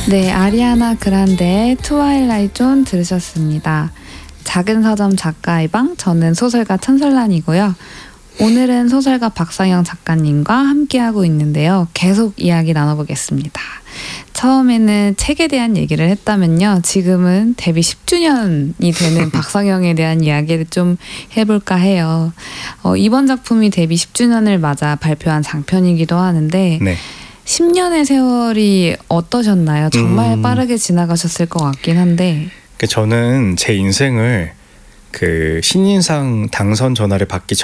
네, 아리아나 그란데의 트와일라이트 존 들으셨습니다. 작은 서점 작가의 방, 저는 소설가 천설란이고요. 오늘은 소설가 박상영 작가님과 함께하고 있는데요. 계속 이야기 나눠보겠습니다. 처음에는 책에 대한 얘기를 했다면요. 지금은 데뷔 10주년이 되는 박상영에 대한 이야기를 좀 해볼까 해요. 이번 작품이 데뷔 10주년을 맞아 발표한 장편이기도 하는데 네. 10년의 세월이 어떠셨나요? 정말 빠르게 지나가셨을 것 같긴 한데. 저는 제 인생을 그 신인상 당선 전화를 받기